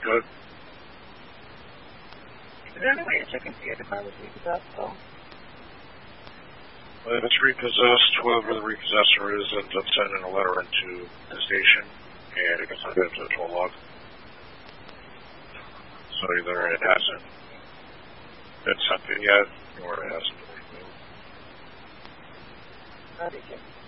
Good. Is there any way you're checking to see if the car was repossessed, though? Well, if it's repossessed, whoever the repossessor is ends up sending a letter into the station, and it gets sent into a toll log. So either it hasn't been sent in yet, or it hasn't been removed. That'd be good.